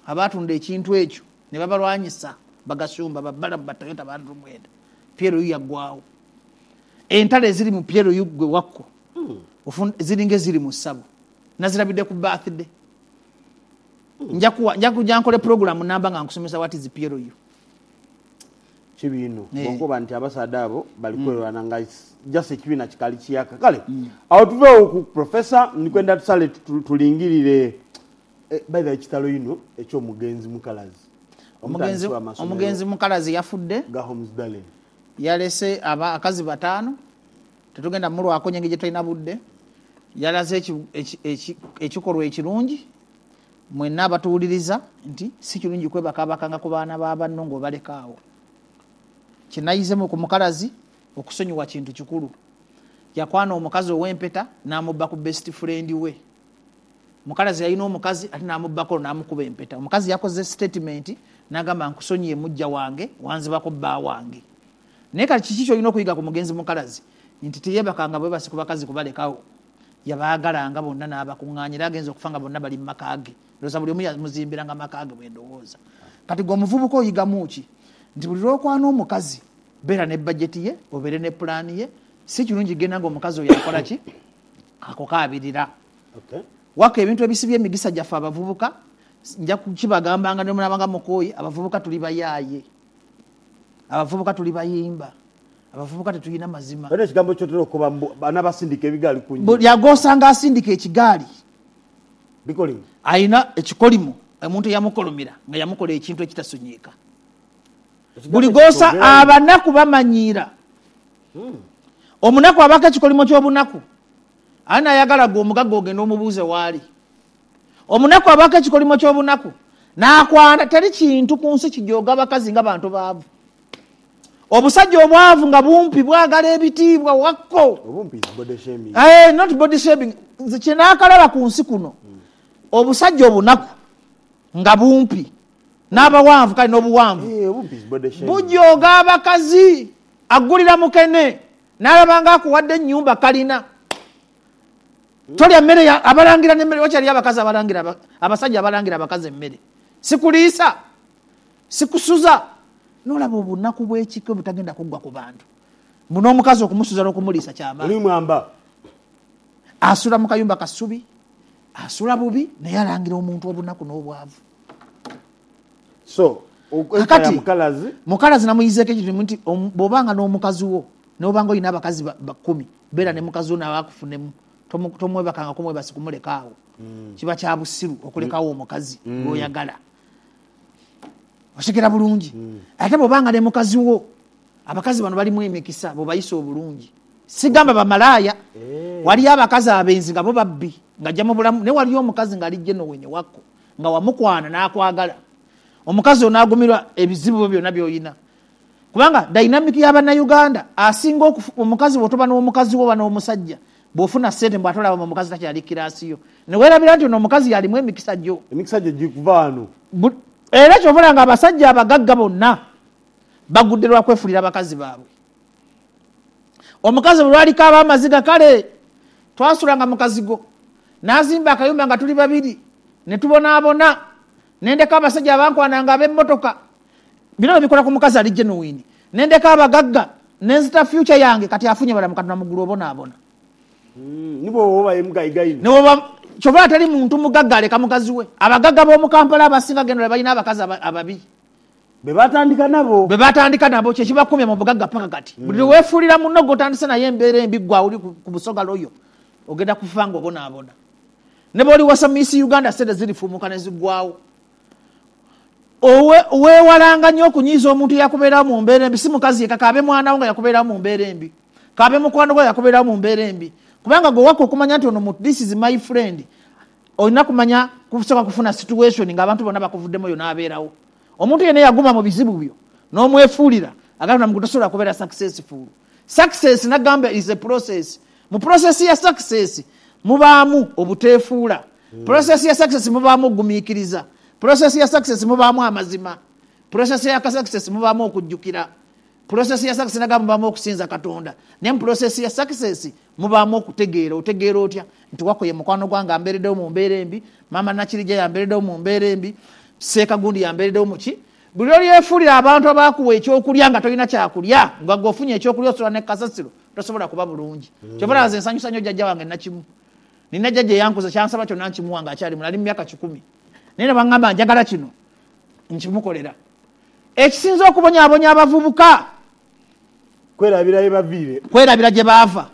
abatunda ekintu ekyo ne babalwanyisa bagasumba babala batayota bantu mwenda Piero yaggwawo entale ziri mu Piero gwe wakko ziringe ziri mu ssabo nazirabidde ku birthday nja nkole program namba nga nkusomesa what is Piero kibino bongoba nti abasaada abo balikwerwana nga just ekibina kikali kiyaka kale awo tuve ku professor nikwenda tusale tulingirire by the kitalo yino ekyo mugenzi mukalazi omugenzi mukalazi yafudde Gahoms Dalen yalese akazi batano tetugenda mulwako nyenge gye tulina budde yalaze ekikolwa ekirungi mwenna abatuwuliriza nti si kirungi kwebakabakanga ku baana b'abanno ng'obalekaawo kinayizemu ku mukalazi okusonyiwa kintu kikulu yakwana omukazi ow'empeta n'amubba ku best friend we mukalazi yalina omukazi ate n'amubbako n'amukuba empeta omukazi yakoze statement n'agamba nkusonyiye mujja wange wanzibako bba wange naye kati kiki kyolina okuyiga ku mugenzi mukalazi nti teyebakanga bwebasi ku bakazi kubalekawo yabaagalanga bonna n'abakuŋŋaanya era agenza okufa nga bonna bali mu maka ge ndowooza buli omu yamuzimbiranga maka ge bwendowooza kati gwe omuvubuka oyigamu ki nti buli lwokwana omukazi beera ne bajeti ye obeere ne pulaani ye si kirungi genda ngaomukazi oyo akola ki ako kaabirira waka ebintu ebisibye emigisa gyaffe abavubuka nja kukibagambanga nemunabanga mukooyi abavubuka tuli bayaaye abavubuka tuli bayimba abavubuka tetulina mazima era ekigambo kyotera okuba bana basindika ebigaali kunyi yagosanga asindika ekigaali bikolimu ayina ekikolimu omuntu yamukolomera nga yamukola ekintu ekitasonyiika buli gosa abanaku bamanyiira omunaku abaka ekikolimo ky'obunaku ana ayagala gwe omugagga ogenda omubuuze waali omunaku abaka ekikolimo ky'obunaku n'akwana teri kintu ku nsi kijooga abakazi nga bantu baavu obusajja obwavu nga bumpi bwagala ebitiibwa wakko not body shaming kinaakalaba ku nsi kuno obusajja obunaku nga bumpi n'abawanvu kale n'obuwanvu bujooga abakazi agulira mukene n'alabanga akuwadde ennyumba kalina tolya mmere abalangira n'emmere wakyali abakazi abalangira abasajja abalangira abakazi emmere sikuliisa sikusuza nolaba obunaku bw'ekiko butagenda kuggwa ku bantu muno omukazi okumusuza n'okumuliisa kyamaani asula mu kayumba kasubi asula bubi naye alangira omuntu obunaku n'obwavu so kakati mukalazi namuyizeeko ekintu nti bw'obanga n'omukazi wo n'obanga olina abakazi 10 beera ne mukazi wo naabakufunemu tomwebakanga kumwebasi kumulekaawo kiba kya busiru okulekawo omukazi gwoyagala osekera bulungi ate bw'obanga ne mukazi wo abakazi bano balimu emikisa bwebayisa obulungi sigamba bamalaaya waliyo abakazi abenzi nga bo babbi ng'ajja mu bulamu naye waliyo omukazi ng'alijje nowenye wakko nga wamukwana n'akwagala omukazi onaagumirwa ebizibu byonna by'oyina kubanga dynamic y'abannayuganda asinga omukazi bw'otoba n'omukazi wo bana omusajja bw'ofuna ssente mbw'atolaba mu mukazi takyali kirasiyo ne weerabira nti ono omukazi yalimu emikisa gyo gikuva wano era kyobula nga abasajja abagagga bonna bagudde lwa kwefuulira abakazi baabwe omukazi bwe lwaliko ab'amaziga kale twasulanga mukazi go n'azimba akayumba nga tuli babiri ne tubonaabona nendeka abasajja abankwananga ab'emmotoka bino bikola ku mukazi ali genuine nendeka abagagga nenzita future yange kati afunye bala mukatuna mugulu obonaabona kyobula teri muntu mugagga aleka mukazi we abagagga b'omukampala abasinga gendo balina abakazi ababi bebatandika nabo kyekibakumya mu bugagga paka kati buli weefuulira munno gotandise naye embeera embi gwa oli ku busoga loyo ogenda kufa nga obonaabona ne bwoli wasa Miss Uganda sente zirifumuka ne ziggwawo weewalanga nnyo okunyiiza omuntu yakubeerawo mu mbeera embi si mukazi yeka kaabe mwana wo nga yakubeerawo mu mbeera embi kaabe mukwano gwe yakubeerawo mu mbeera embi kubanga gwe wakka okumanya nti ono this is my friend olina kumanya kusooka kufuna situation ng'abantu bonna bakuvuddemu oyo n'abeerawo omuntu yenna yaguma mu bizibu byo n'omwefuulira agamba namugu tosobola kubeera successful success nagamba is a process mu process ya success mubaamu obuteefuula process ya success mubaamu ogumiikiriza process ya success mubaamu amazima process ya success mubaamu okujjukira process ya success nagamba mubaamu okusinza Katonda naye mu process ya success mubaamu okutegeera otegeera otya nti wako ye mukwano gwange ambeereddewo mu mbeera embi maama Nakirija yambeereddewo mu mbeera embi Sekagundi yambereddewo muki buli olyefuulira abantu abakuwa ekyokulya nga tolina kyakulya nga gwofunye ekyokulya osobola ne kasasiro tosobola kuba bulungi kyobola nze ensanyusa nnyo jjajja wange nakimu nina jjajja eyankuza kyansaba kyonna nkimuwa ng'akyali mulali mu myaka 10 naye ne baŋŋamba njagala kino nkimukolera ekisinza okubonyaabonya abavubuka kwerabira gye baava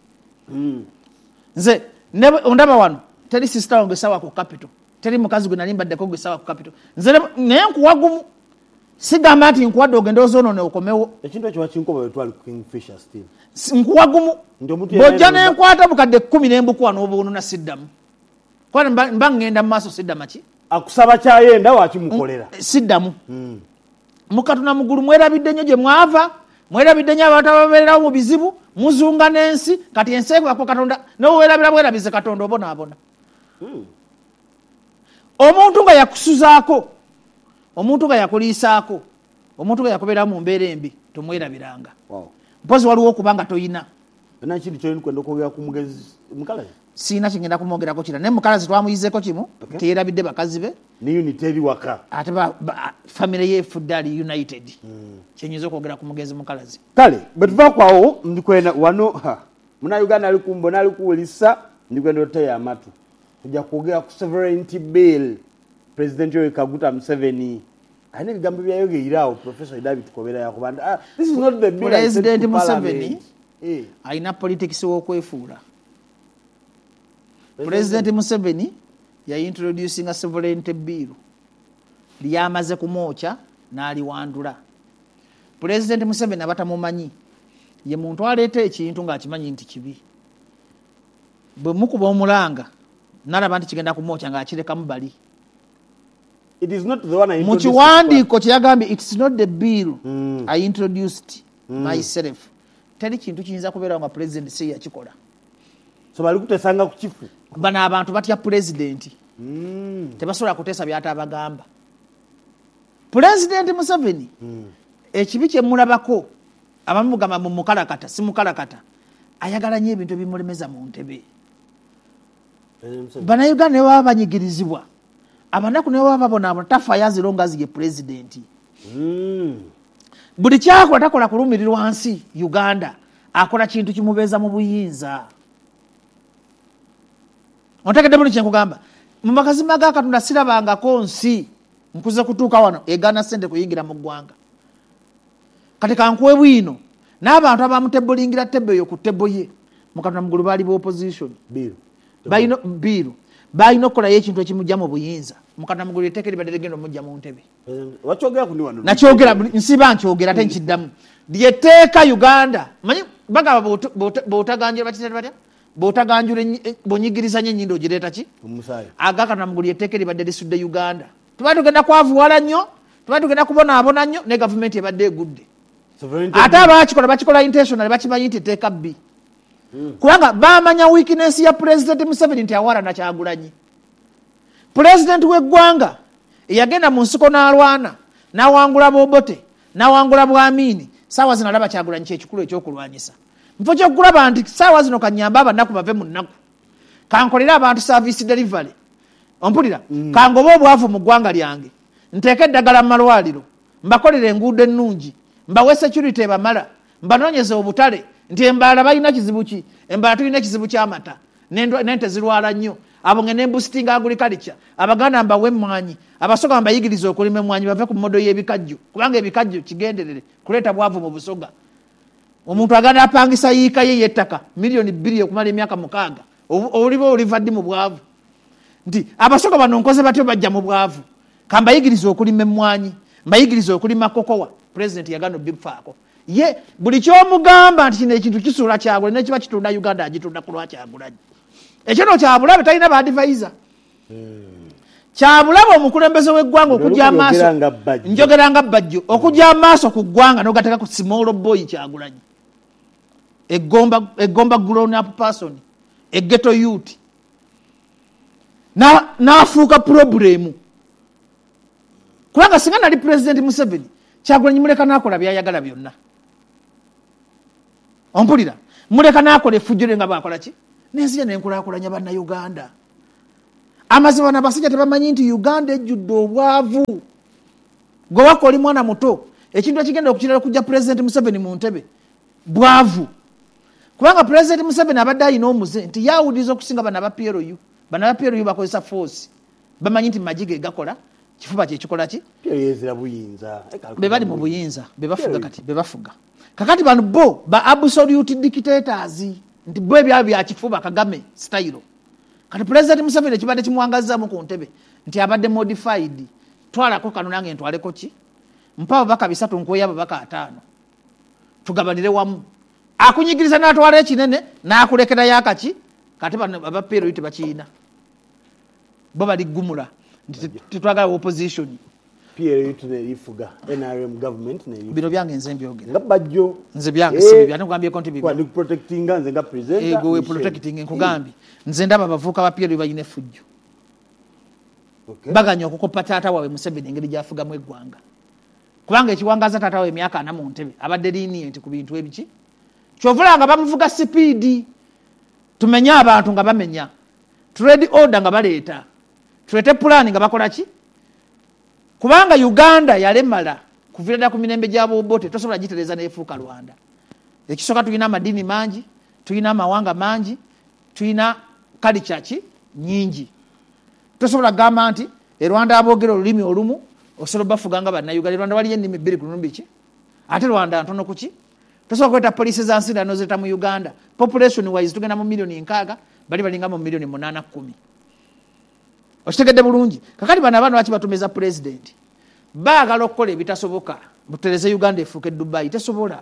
nze ondaba wano teri sisita wange sawa ku capital teri mukazi gwe nali mbaddeko gwe sawa ku capital nze naye nkuwa gumu sigamba nti nkuwadde ogenda ozoonone okomewo ekintu ekyo bakinkoba bwe twali Kingfisher still nkuwa gumu bw'ojja n'enkwata bukadde 10 n'embukuwa n'obuunu na siddamu kuba mba ŋŋenda mu maaso siddama ki akusaba kyayenda wakimukolera siddamu mukatuna mugulu mwerabidde nnyo gye mwava mwerabidde nnyo abantu ababeererawo mu bizibu muzunga n'ensi kati ensi ekwako katonda noweerabira bwerabize katonda obonaabona omuntu nga yakusuzaako omuntu nga yakuliisaako omuntu nga yakubeera mu mbeera embi tomwerabiranga mpozi waliwo okuba nga toyina siina kingenda kumwogerako kira naye mukalazi twamuyizeeko kimu teyerabidde bakazi be ate famire ye efudde ali united kyenyinza okwogera ku mugezi mukalazi kale bwe tuvakwawo ndikwenda wano munauganda ali kumbona ali kuwulisa ndikwenda oteya amatu tujja kwogera ku sovereignty bill president Yoweri Kaguta Museveni ayina ebigambo byayogererawo professor David Kobera yakubanda this is not the bill president Museveni ayina politics w'okwefuula president Museveni introducing a sovereignty bill lyamaze kumwokya n'aliwandula president Museveni abatamumanyi ye muntu aleeta ekintu ng'akimanyi nti kibi bwe mukuba omulanga nalaba nti kigenda kumwokya ng'akirekamu bali mu kiwandiiko kye yagambye it's not the bill I introduced myself teri kintu kiyinza kubeerawo nga president si yakikola so bali kutesanga ku kifu bano abantu batya president tebasobola kuteesa byatabagamba president Museveni ekibi kye mulabako abamu mugamba mu mukalakata si mukalakata ayagala nnyo ebintu ebimulemeza mu ntebe bannayuganda ne baba banyigirizibwa abanaku ne baba babona tafaayo azirunga ziye president buli kyakola takola kulumirirwa wansi Uganda akola kintu kimubeeza mu buyinza ontegedde buli kyenkugamba mu makazima ga Katonda sirabangako nsi nkuze kutuuka wano egaana ssente kuyingira mu ggwanga kati kankuwe bwino n'abantu abamutebbulingira tebbo eyo ku tebbo ye mu Katonda mugulu baali ba opposition balina okukolayo ekintu ekimujja mu buyinza mu Katonda mugulu etteeka libadde ligenda omujja mu ntebe nakyogera nsiba nkyogera ate nkiddamu lyetteeka Uganda manyi bagamba bw'otaganjula bakitera batya bw'otaganjula bw'onyigirizanya ennyindo ogireeta ki aga Katonda mugulu lyetteeka libadde lisudde Uganda tuba tugenda kwavuwala nnyo tuba tugenda kubonaabona nnyo ne gavumenti ebadde egudde ate abakikola bakikola intentional bakimanyi nti etteeka bbi kubanga bamanya weakness ya president Museveni nti awalana Kyagulanyi president w'eggwanga eyagenda mu nsiko n'alwana n'awangula Bobote n'awangula Bwamini saawa zino alaba Kyagulanyi kyekikulu ekyokulwanyisa mfo kyokulaba nti saawa zino kanyamba abanaku bave mu nnaku kankolera abantu service delivery ompulira kangoba obwavu mu ggwanga lyange nteeka eddagala mu malwaliro mbakolera enguudo ennungi mbawe security ebamala mbanoonyeze obutale nti embaala balina kizibu ki embaala tulina ekizibu ky'amata n'ente zirwala nnyo abo ngene boosting agriculture abaganda mbawe emmwanyi abasoga mbayigiriza okulima emmwanyi bave ku modo y'ebikajjo kubanga ebikajjo kigenderere kuleeta bwavu mu busoga omuntu agenda apangisa yiika ye yettaka milioni 2 okumala emyaka 6 oliba oliva ddi mu bwavu nti abasoga bano nkoze batyo bajja mu bwavu kambayigiriza okulima emmwanyi mbayigiriza okulima kokowa president yagano big faako ye buli kyomugamba nti kino ekintu kisuula Kyagulanyi nekiba kitunda Uganda agitunda ku lwa Kyagulanyi ekyo no Kyabulabe talina ba advisor Kyabulabe omukulembeze w'eggwanga okujja amaaso njogeranga bajjo okujja amaaso ku ggwanga n'ogateeka ku small boy Kyagulanyi egomba grown up person ghetto youth n'afuuka problemu kubanga singa nali president Museveni Kyagulanyi muleka n'akola byayagala byonna ompulira muleka n'akola effujjire nga baakola ki n'enzija n'enkulaakulanya bannayuganda amazima n'abasajja tebamanyi nti Uganda ejjudde obwavu gwe wako oli mwana muto ekintu ekigenda okukirala kujja President Museveni mu ntebe bwavu kubanga President Museveni abadde ayina omuze nti yawuliza okusinga bana ba PLU bakozesa force bamanyi nti majige gakola kifuba kye kikola ki yezera buyinza be bali mu buyinza be bafuga kati be bafuga kakati bano bo ba absolute dictators nti bwe bya kifuba Kagame style kati President Museveni kibadde kimwangazamu ku ntebe nti abadde modified twalako kano nange ntwaleko ki mpawo baka 3 nkoya baka 5 tugabanire wamu akunyigiriza n'atwala ekinene n'akulekera yakaki kati bano abapero yite bakiina bo bali gumula tutwagala opposition PLU tunelifuga NRM government nelifuga bino byange nze mbyogera ngabajjo nze byange sibi byatugambye konti bibi kwa ni protecting nze nga presenter go we protecting nkugambye nze ndaba bavuka ba PLU bayine fujjo okay baganya okukopa taata wawe Museveni engeri gyafuga mu eggwanga kubanga ekiwangaza taata wawe emyaka 4 mu ntebe abadde lenient ku bintu ebiki kyovulanga bamuvuga speed tumenya abantu nga bamenya trade order nga baleeta tulete plan nga bakola ki kubanga Uganda yalemala kuvirira ku minembe gyabo bote tosobola gitereza nefuuka Rwanda ekisoka tulina amadini mangi tulina amawanga mangi tulina culture ki nyingi tosobola gamba nti Rwanda abogera olulimi olumu osobola bafuganga bana Uganda Rwanda wali ennimi 2 kulumbi ki ate Rwanda ntono kuki tosobola kweta police za nsira nozeta mu Uganda population wise tugenda mu milioni 6 bali balinga mu milioni 8 10 okitegedde bulungi kakati bana baki batumeza president baagala okukola ebitasoboka butereze Uganda efuuke Dubai tesobola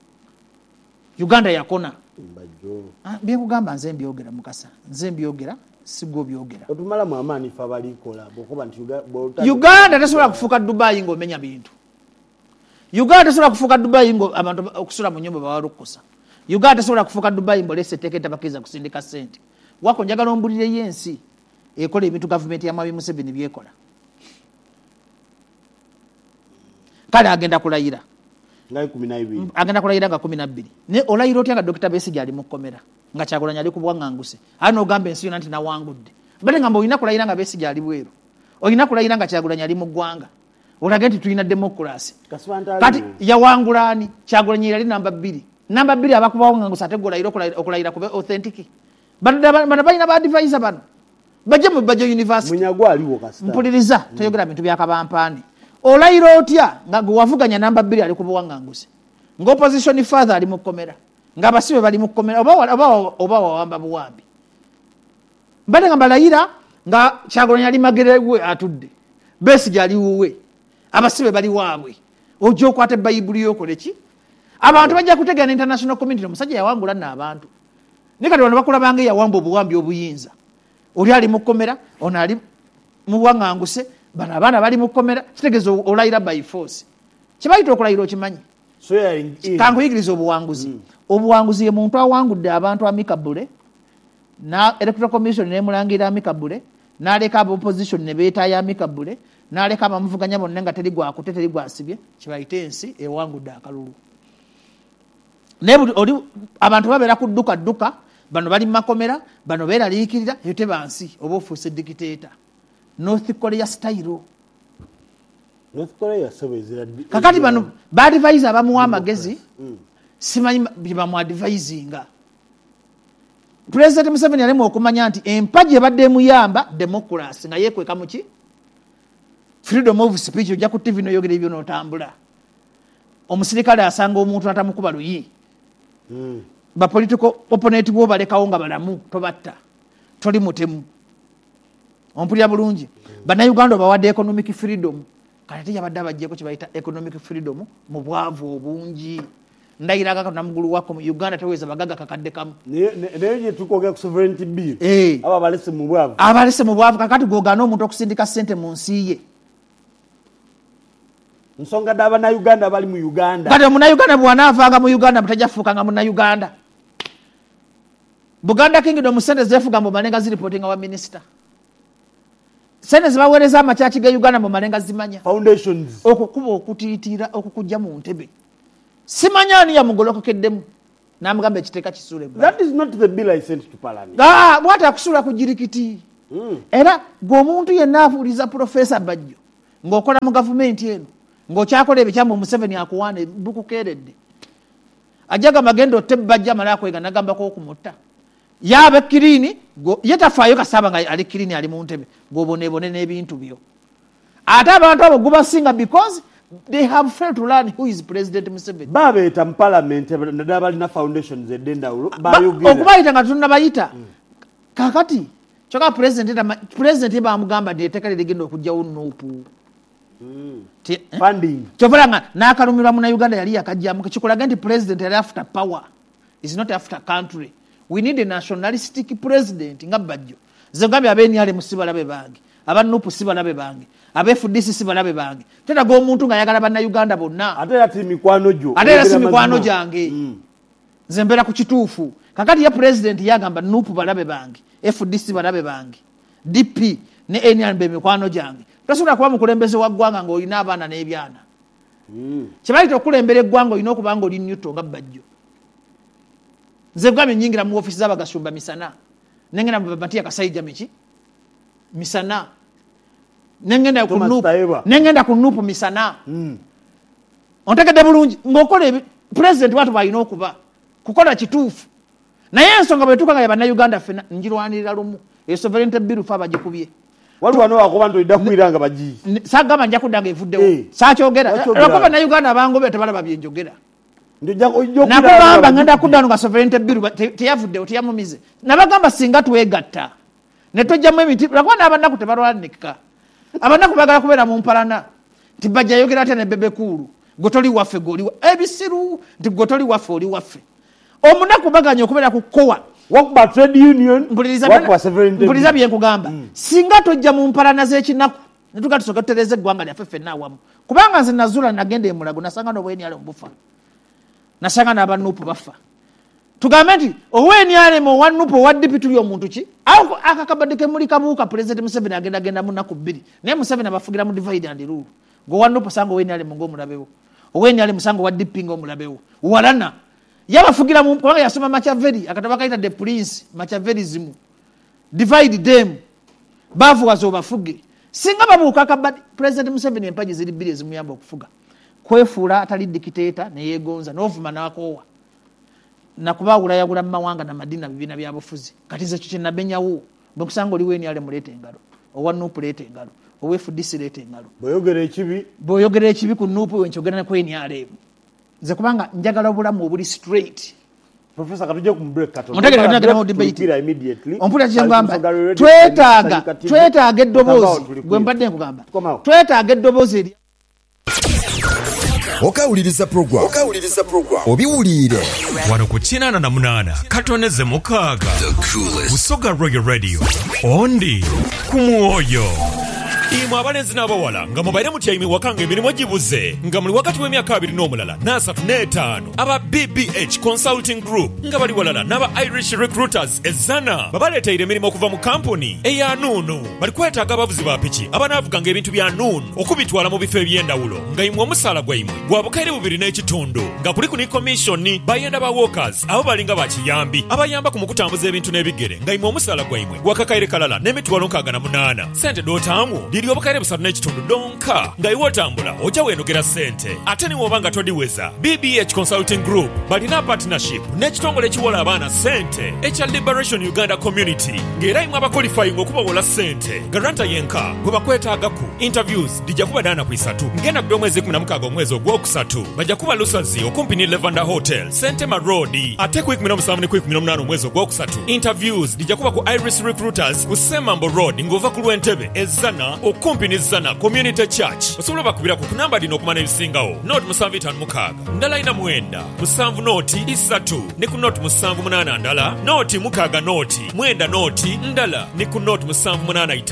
Uganda yakona byekugamba nze mbyogera mukasa nze mbyogera sigo byogera otumala mu amaani fa balikola bokuba nti Uganda tesobola kufuuka Dubai ng'omenya bintu Uganda tesobola kufuuka Dubai ngo abantu okusula mu nyumba bawalukusa Uganda tesobola kufuuka Dubai mbolese teketa bakiza kusindika sente wako njagala ombulire yensi ekola ebintu government ya Mabi Museveni byekola kale agenda kulayira ngai 12 agenda kulayira nga 12 ne olayiro otya nga Dr. Besigye ali mu komera nga Kyagulanyi ali kubwanganguse ano ogambe ensi yona nti nawangudde bale ngamba olina kulayira nga Besigye ali bweru olina kulayira nga Kyagulanyi ali mu ggwanga olage nti tulina democracy kati yawangulani Kyagulanyi yali namba 2 abakubwanganguse ate golayiro okulayira kube authentic bana balina ba advisor bano bajje mu Bajjo University munyagwa aliwo kasita mpuliriza toyogera bintu byakabampaani olayiro otya nga gwavuganya namba 2 ali kubwanganguse nga opposition father ali mu komera nga abasibe bali mu komera oba wawamba buwambi bale nga balayira nga Kyagulanyi ali magerewe atudde Besigye ali wuwe abasibe bali waabwe ojjo okwate Bayibuli yokole ki abantu bajja kutegana international community omusajja yawangula n'abantu nikati bano bakulabanga yawamba obuwambi obuyinza oli ali mu komera ono ali mu bwanganguse bana abaana bali mu komera kitegeeza olayira by force kibayita okulayira okimanyi so kankuyigiriza obuwanguzi obuwanguzi ye muntu awangudde abantu amikabule na electoral commission nemulangira amikabule naleka abo opposition ne beetaya amikabule naleka abamuvuganya bonna nga teri gwakute teri gwasibye kibayita ensi ewangudde akalulu oli abantu babeera ku dduka bano bali makomera bano beeraliikirira eyo tebansi oba ofuuse dictator North Korea style North Korea sabezira kakati bano ba advisor abamuwa amagezi simanyi bamu advisinga President Museveni alemu okumanya nti empaji ebadde muyamba democracy nga yekweka muki freedom of speech ojja ku TV noyogera ebyo n'otambula omusirikale asanga omuntu atamukuba luyi ba political opponent bo balekawo nga balamu tobatta toli mutemu ompulira bulungi bana Uganda bawadde economic freedom kati yabadde abajjeko kibayita economic freedom mu bwavu obungi ndayiraga kana mugulu wako mu Uganda teweza bagaga kakadde kamu neje tukogera ku sovereignty bill aba balese mu bwavu kakati gogana omuntu okusindika sente mu nsi ye nsonga daba na Uganda bali mu Uganda kati mu Uganda bwanaavanga mu Uganda mutajafuka mu Uganda Buganda Kingdom sente zefuga mu malenga ziripotinga wa minister sente zibawereza amachachi ga Uganda mu malenga zimanya foundations okukuba okutiitira okukujja mu ntebe simanyani ya mugolokokeddemu namugamba ekiteeka kisule that is not the bill I sent to parliament bwata akusula ku jirikiti era ng'omuntu yenna afuuliza Professor Bajjo ng'okola mu gavumenti eno ng'okyakola ebikyambo Museveni akuwaana bukukeeredde ajaga magendo tebajja mala kwega nagambako okumutta yabe kirini yetafaayo kasaba nga ali kirini ali mu ntebe ng'obonebone n'ebintu byo ate abantu abo gubasinga because they have failed to learn who is President Museveni. Babeeta mu parliament n'abalina foundations eddendawulo bayogera okubayita nga tunnabayita kakati choka president bamugamba ndeetekere ligenda okujjawo Nuupu funding chovalanga n'akalumirwa mu Uganda yali yakajjamu kikulaga nti president yali after power is not after country. We need a nationalistic president nga Bajjo zengambye abeeniale musibalabe bange aba Nuupu sibalabe bange abefudisi sibalabe bange teraga omuntu nga yagala banna Uganda bonna ate yati mikwano gyo ate yasi mikwano gyange zembera ku kituufu kakati ya president yagamba Nuupu balabe bange FDC balabe bange DP ne NRB mikwano gyange tosobola kuba mukulembeze wa ggwanga ng'olina abaana n'ebyana kibalita okulembera eggwanga olina okuba nga oli Newton nga Bajjo nze gwami nyingira mu ofisi z'abagasumba misana nengenda mu Matiya Kasaija miki misana nengenda ku Nuupu misana ontegedde bulungi ng'okola president watu balina okuba kukola kituufu naye ensonga bwe tuka nga bannayuganda ffena njirwanirira lumu sovereignty bill fa bagikubye waliwo wakuba nti olidda kwiranga bagi sagamba nja kuddanga evuddewo saakyogera lwakuba bannayuganda abangobe tebalaba byenjogera nakugamba ngenda kuddano nga sovereignty bill teyavuddewo teyamumize nabagamba singa twegatta ne tojjamu emiti lwakuba n'abanaku tebalwanika abanaku bagala kubeera mu mpalana nti bajja yogera ate ne bebekulu gotoli waffe goli ebisiru nti gotoli waffe oli waffe omunaku baganya okubeera ku kowa wakuba trade union wakuba sovereignty mpuliza byenkugamba singa tojja mu mpalana z'ekinaku netuga tusoka tutereze eggwanga lyaffe ffenna awamu kubanga nze nazula nagenda emulago nasanga n'obwenyale omubufa nasanga n'aba Nuupu bafa tugambe nti obwenyale owa Nuupu owa DP tuli omuntu ki awo akakabadde kemuli kabuuka President Museveni agenda mu nnaku bbiri naye Museveni abafugira mu divide and rule ng'owa Nuupu sanga obwenyale ng'omulabewo obwenyale musanga owa DP ng'omulabewo walana yabafugira mu kubanga yasoma Machiavelli akataba kaita the prince Machiavellism divide them bavugazo bafuge singa babuuka akabadde President Museveni empaji ziri bbiri ezimuyamba okufuga kwefuula atali dictator ne yeegonza n'ovuma n'akoowa nakubaawula yagula mu mawanga na madina bibiina bya bufuzi kati ze kye nabenyawo bwe kusanga oli weeni ale muleeta engalo owa Nuupu leeta engalo owa FDC leeta engalo bw'oyogera ekibi ku Nuupu wenkyogera ne kweni ale nze kubanga njagala obulamu obuli straight Professor katuje ku break kato ontegera mu debate immediately ompula kyengamba twetaaga eddoboozi gwe mbadde nkugamba twetaaga eddoboozi eri okawuliriza program obiwulire wano ku 88 katoneze mukaaga Busoga Royal Radio ondi ku mwoyo imwe abalenzi n'abawala nga mubaire mutyaime waka nga emirimu gibuze nga muli wakati w'emyaka 2 n'omulala n'asatu n'etaano aba BBH Consulting Group nga bali walala n'aba Irish Recruiters ezzana babaleetayire emirimu okuva mu kampuni eya Nuunu bali kwetaaga abavuzi ba piki abanaavuganga ebintu bya Nuunu okubitwala mu bifo eby'endawulo nga imwe omusaala gwaimwe gwa bukaire 2.5 nga kuliku ne commission bayenda ba workers abo balinga bakiyambi abayamba ku mukutambuza ebintu n'ebigere nga imwe omusaala gwaimwe gwakakaire kalala n'emitwalo 68 sente dootamu liri obukaire 3.5 donka nga iwe otambula ojja weenogera sente ate ni wobanga todiweza BBH Consulting Group balina partnership n'ekitongole ekiwola abaana sente ekya Liberation Uganda Community ng'era imwe abaqualifying okubawola sente garanta yenka gwe bakwetaagaku interviews dijja kuba dana ku 3 ngenda ku mwezi 16 omwezi ogwokusatu bajja kuba Lusazi okumpi ne Lavender Hotel Sentema Road ate ku 17 ne ku 18 omwezi ogwokusatu interviews dijja kuba ku Iris Recruiters ku Semambo Road ng'ova ku Lwentebe ezzana okumpi ne Zana Community Church osobola bakubira ku namba dino okumana ebisingawo note 75 ndala ina mwenda 7 noti 3 ne ku note 78 ndala noti mukaga noti mwenda noti ndala ne ku note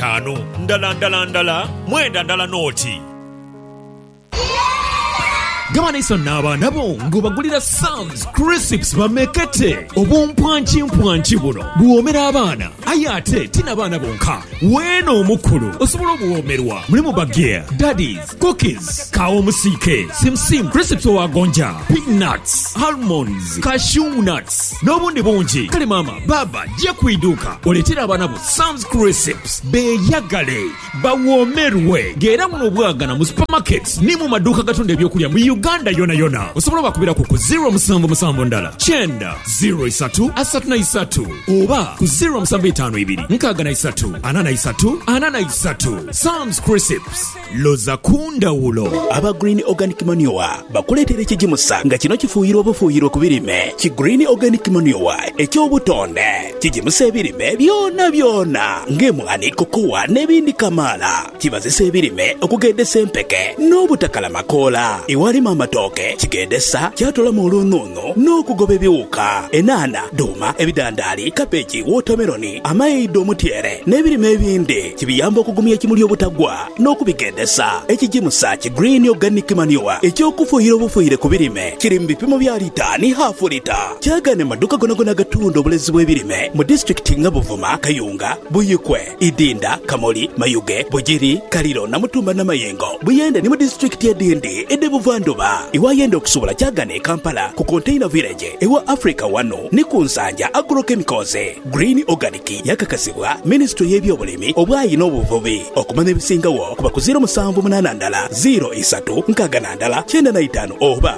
785 ndala mwenda ndala noti gaba naiso n'abaana bo ng'obagulira Sam's Crisps bamekete obumpwankimpwanki buno buwoomera abaana aye ate tina baana bonka weeno omukulu osobola obuwoomerwa mulimu bageya daddies cookies kawo omusiike simsim Crisps owagonja peanuts almonds cashew nuts n'obundi bungi kale maama baba jja kwiduuka oleetera abaana bo Sam's Crisps beeyagale bawoomerwe ng'era muno obwagana mu supermarkets ni mu maduuka gatunda ebyokulya mu Uganda yona osobola bakubira ku 077 ndala 903 oba ku 0752 Sam's Crisps loza kundawulo. Aba Green Organic Manure bakuleetera ekijimusa nga kino kifuuyirwa obufuuyiro ku birime. Ki Green Organic Manure eky'obutonde kijimusa ebirime byonna ng'emwani, kokowa n'ebindi kamala. Kibazisa ebirime okugedesa empeke n'obutakala makoola. Ewalima amatooke kigedesa kyatolamu olununu n'okugoba ebiwuka. Enana, duma, ebidandaali, kapeji, watermeloni, amayidi, omutyere n'ebirime ebindi kibiyamba okugumya ekimuli obutagwa n'okubigedesa. Ekijimusa Ki Green Organic Manure eky'okufuuyira obufuuyire ku birime kiri mu bipimo bya lita ne half lita. Kyagane maduka gonagona gatunda obulezi bw'ebirime mu disitulikiti nga Buvuma, Kayunga, Buyikwe, Idinda, Kamoli, Mayuge, Bugiri, Kaliro, Namutumba n'Amayengo. Buyende ne mu disitulikiti ya Dindi edde Buvanduba. Iwayenda okusobola kyagane Kampala ku Container Village ewa Africa wano ne ku Nsanja Agrochemicals. Green Organic yakakasibwa Ministry y'ebyobulimi obwayi n'obuvubi. Okumanya ebisingawo kuba ku 078 03 oba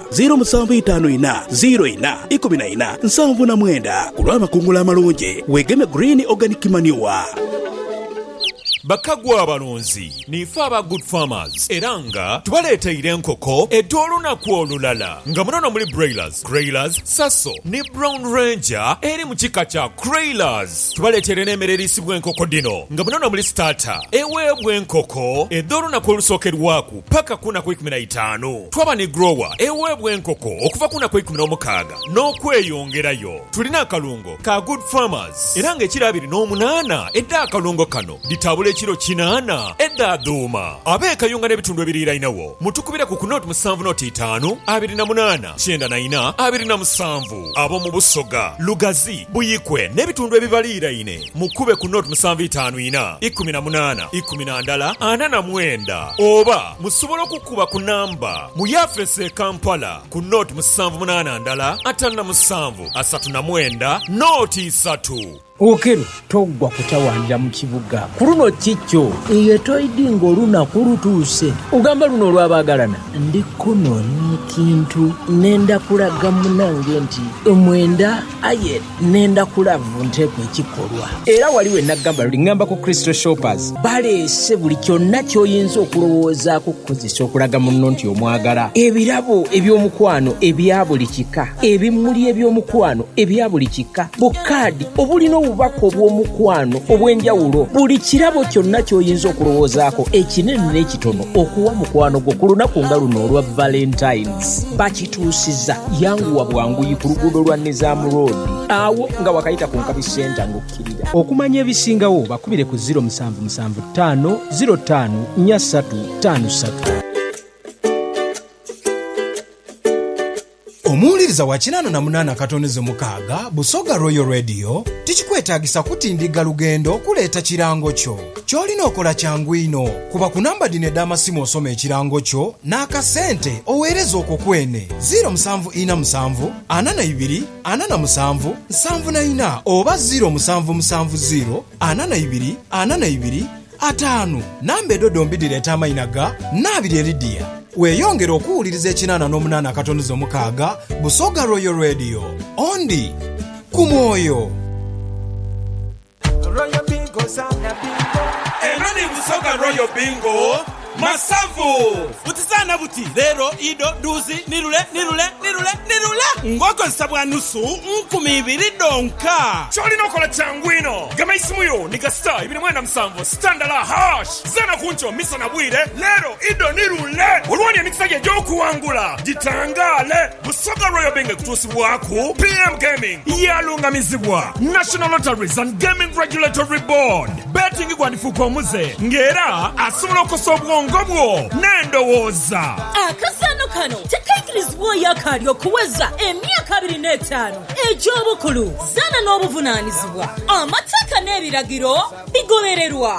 0754 ku lw'amakungula amalungi weegeme Green Organic Manure. Bakagwa abalunzi nife aba Good Farmers era nga tubaleeteyire enkoko et'olunaku olulala nga munono muli Graylers, Sasso ne Brown Ranger eri mu kika kya Craylers. Tubaleetere n'emmere eriisibwa enkoko dino nga munono muli Starter eweebwa enkoko ed'olunaku olusookerwaku paka ku lunaku 15. Twaba ne Grower eweebwa enkoko okuva ku lunaku 16 n'okweyongerayo. Tulina akalungo ka Good Farmers era ng'ekiro 28 edda akalungo kano litabula ekiro 8 edda duuma. Abeekayunga n'ebitundu ebirirainawo mutukubira ku Note 7 Note 5 28 94 27. Ab'omu Busoga, Lugazi, Buyikwe n'ebitundu ebibaliiraine mukube ku Note 754 18 49 oba musobola okukuba ku namba mu yafese Kampala ku Note 780 57 Note 3. Okero toggwa kutawanja mu kibuga ku luno kikyo eyo toyidinga olunaku lutuuse ogamba luno olw'abaagalana ndiko n'ekintu nenda kulaga munange nti omwenda aye nenda kulavu nteeko ekikolwa era waliwo enagamba lulingamba ku Crystal Shoppers baleese buli kyonna ky'oyinza okulowoozaako okukozesa okulaga munno nti omwagala ebirabo eby'omukwano ebya buli kika ebimuli eby'omukwano ebya buli kika bukaadi obulina obubaka obw'omukwano obw'enjawulo buli kirabo kyonna ky'oyinza okulowoozaako ekinene n'ekitono okuwa mukwano gwo ku lunaku nga luno olwa Valentines bakituusizza yanguwa bwanguyi ku luguudo lwa Nizam Road awo nga wakayita ku Nkabi Center ng'okkirira. Okumanya ebisingawo bakubire ku 0775 05 4353. Omuwuliriza wa 88 katoneze mukaaga Busoga Royal Radio tikikwetaagisa kutindiga lugendo okuleeta kirango kyo. Kyolina okola kyangu ino kuba ku namba dino ed'amasimu osoma ekirango kyo n'akasente oweereza okwo kwene 0747 42 47 74 oba 0770 42 42 5 namba edodombi direeta amayina ga Nabiri Eridia. Weeyongera okuwuliriza 88 katoneze mukaaga Busoga Royal Radio ondi ku mwoyo. Royal Bingo sana bingo Enani Busoga Royal Bingo Masavu Butisana buti Lero ido duzi nirule Ngoko nsabwa nusu 12 donka Cholino kola changwino Gama isimuyo nika star ibini mwenda msamvo Standala hash Zana kuncho misa na bwire Lero ido nirule Ulwani ya nikisage joku wangula Jitangale Busoga Royal Bingo kutusi waku PM Gaming Yalunga mizigwa National Lotteries and Gaming Regulatory Board Betting kwa nifuko muze Ngera asumlo kosobwa ngobwo nendo woza akasano kano tekaikirizibwa yakali okuweza emyaka 25 egy'obukulu zana n'obuvunaanyizibwa amateeka n'ebiragiro bigobererwa.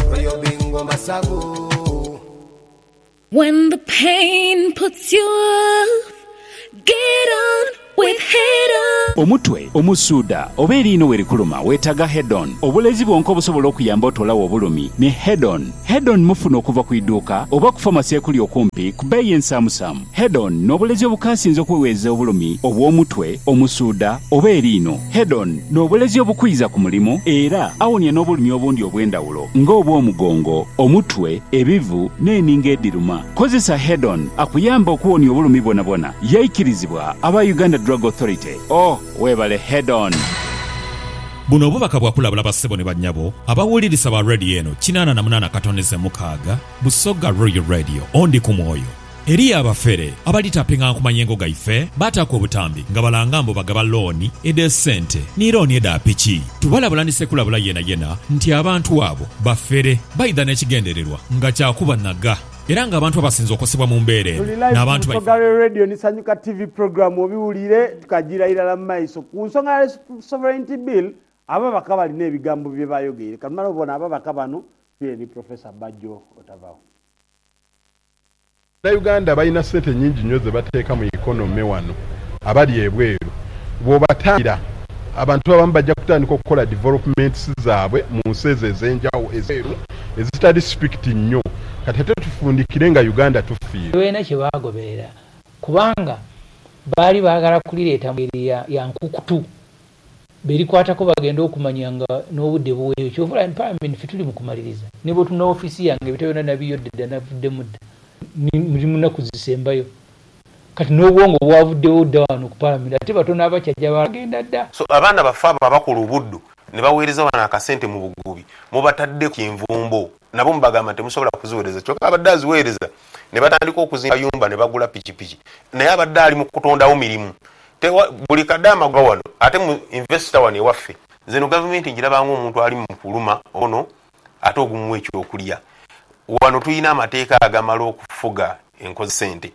When the pain puts you off, get on with Head-On. Omutwe, omusuuda, oba eriino werikuluma weetaga Head-On. Obulezi bwonka obusobola okuyamba otolawo obulumi ne Head-On. Head-On mufuna okuva ku idduuka oba ku famasi ekuli okumpi ku bbeeyi ensaamusaamu. Head-On n'obulezi obukaasinze okuweweeza obulumi obw'omutwe, omusuuda oba eriino. Head-On n'obulezi obukwiza ku mulimu era awonya n'obulumi obundi obw'endawulo ng'obw'omugongo, omutwe, ebivu n'eninga eddiruma. Kozesa Head-On akuyamba okuwonya obulumi bwonabwona. Yayikirizibwa aba Uganda Drug Authority. Webale Head-On. Buno obubaka bwakulabula bassebo ne bannyabo abawuliriza ba radio eno 88.6 Busoga Royal Radio ondi ku mwoyo. Eri abafere abalitapinga nkumanyengo gaife batako obutambi nga balanga mbo bagaba looni ede sente ni looni eda piki. Tubalabulanise kulabula yena nti abantu abo bafere bayida n'ekigendererwa nga kyakuba naga. Era nga abantu abasinze okosebwa mu mbeere n'abantu Busoga Radio ni Sanyuka TV program obiwulire tukagira irala maiso ku nsonga ya sovereignty bill ababaka balina ebigambo bye bayogere kamala obona ababaka bano ni Professor Bajjo Otavao. Uganda balina sente nyingi nnyo ze bateeka mu economy wano abali ebweru bw'obatangira abantu abamu bajja kutandika okukola developments zaabwe mu nsi ez'enjawulo ezeeru ezitali strict nnyo kati ate tufundikire nga Uganda tufiire. Wena kye bagoberera kubanga baali baagala kulireeta mu ya nkukutu berikwatako bagenda okumanya nga n'obudde buweeyo kyovula parliament ffe tuli mu kumaliriza ne bwe tuna ofisi yange bitayona nabiyo ddala navudde mudda muri munaku zisembayo kati n'obwongo bwavuddewo dda wano ku parliament ate batono abakyajja bagenda dda. So abaana baffe abakula obuddu ne baweereza wano akasente mu bugubi mubatadde ku envumbo nabo mbagamba temusobola kuziweereza kyokka abadde aziweereza ne batandika okuzimba yumba ne bagula pikipiki naye abadde ali mu kutondawo mirimu buli kadama gwa wano ate mu investor wano ewaffe zeno gavumenti ngirabanga omuntu ali mu kuluma ono ate ogumuwa ekyokulya wano tuyina amateeka agamala okufuga enkozi sente.